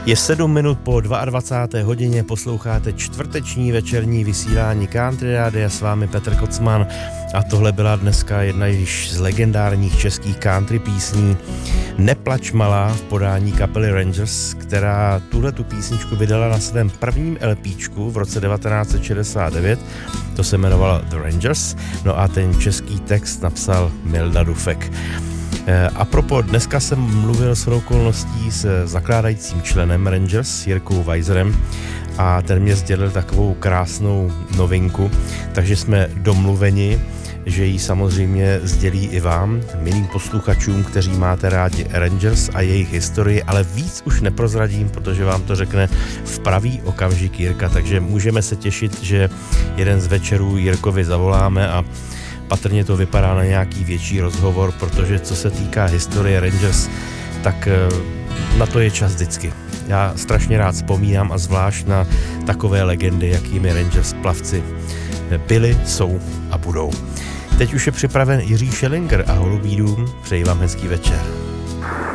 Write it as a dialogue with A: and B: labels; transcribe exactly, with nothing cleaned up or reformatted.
A: Je sedm minut po dvacáté druhé hodině, posloucháte čtvrteční večerní vysílání Country Rádia, s vámi Petr Kocman a tohle byla dneska jedna již z legendárních českých country písní Neplač malá v podání kapely Rangers, která tuhletu písničku vydala na svém prvním LPčku v roce devatenáct set šedesát devět, to se jmenovalo The Rangers, no a ten český text napsal Milda Dufek. A propos, dneska jsem mluvil s okolností s zakládajícím členem Rangers, Jirkou Weiserem, a ten mě sdělil takovou krásnou novinku, takže jsme domluveni, že ji samozřejmě sdělí i vám, milým posluchačům, kteří máte rádi Rangers a jejich historii, ale víc už neprozradím, protože vám to řekne v pravý okamžik Jirka, takže můžeme se těšit, že jeden z večerů Jirkovi zavoláme a patrně to vypadá na nějaký větší rozhovor, protože co se týká historie Rangers, tak na to je čas vždycky. Já strašně rád vzpomínám a zvlášť na takové legendy, jakými Rangers plavci byli, jsou a budou. Teď už je připraven Jiří Schellinger a Holubí dům. Přeji vám hezký večer.